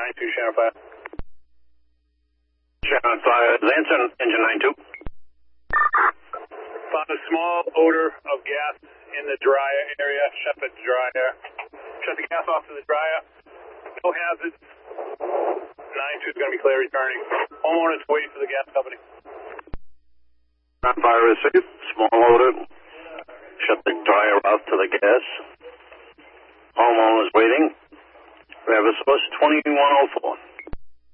92, Shannon Fire. Shannon Fire, Lancer, engine 92. Found a small odor of gas in the dryer area. Shut the dryer. Shut the gas off to the dryer. No hazards. 92 is going to be clear returning. Homeowners wait for the gas company. Shannon Fire received. Small odor. Shut the dryer off to the gas. Homeowners waiting. We have a source 2104.